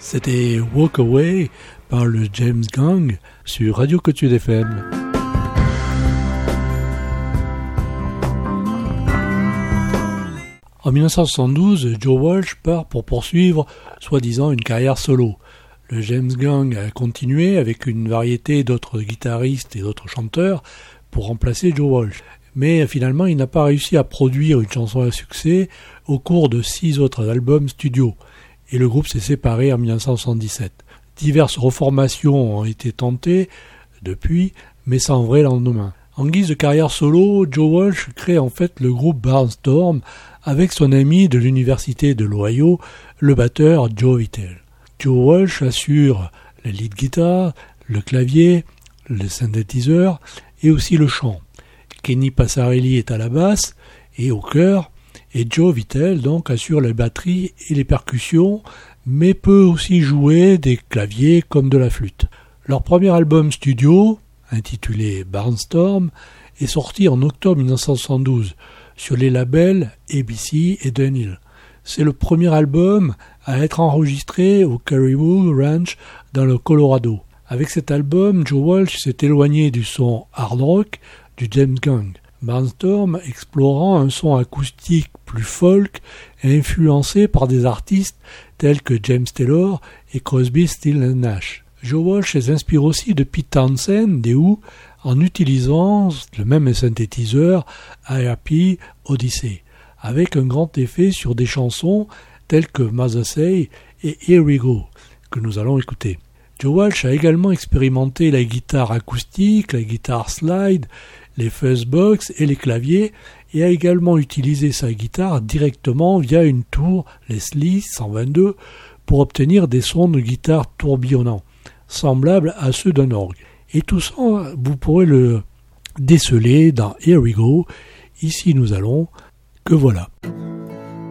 C'était Walk Away par le James Gang sur Radio Cotude FM. En 1972, Joe Walsh part pour poursuivre, soi-disant, une carrière solo. Le James Gang a continué avec une variété d'autres guitaristes et d'autres chanteurs pour remplacer Joe Walsh. Mais finalement, il n'a pas réussi à produire une chanson à succès au cours de 6 autres albums studio. Et le groupe s'est séparé en 1977. Diverses reformations ont été tentées depuis, mais sans vrai lendemain. En guise de carrière solo, Joe Walsh crée en fait le groupe Barnstorm avec son ami de l'université de l'Ohio, le batteur Joe Vitale. Joe Walsh assure la lead guitar, le clavier, le synthétiseur et aussi le chant. Kenny Passarelli est à la basse et au chœur, et Joe Vitale donc assure la batterie et les percussions, mais peut aussi jouer des claviers comme de la flûte. Leur premier album studio, intitulé Barnstorm, est sorti en octobre 1972 sur les labels ABC et Dunhill. C'est le premier album à être enregistré au Caribou Ranch dans le Colorado. Avec cet album, Joe Walsh s'est éloigné du son hard rock du James Gang. Barnstorm explorant un son acoustique plus folk et influencé par des artistes tels que James Taylor et Crosby, Stills & Nash. Joe Walsh s'inspire aussi de Pete Townshend des Who en utilisant le même synthétiseur IRP Odyssey, avec un grand effet sur des chansons telles que Mother Say et Here We Go, que nous allons écouter. Joe Walsh a également expérimenté la guitare acoustique, la guitare slide, les fuzzbox et les claviers, et a également utilisé sa guitare directement via une tour Leslie 122 pour obtenir des sons de guitare tourbillonnants, semblables à ceux d'un orgue. Et tout ça, vous pourrez le déceler dans Here We Go. Ici nous allons, que voilà.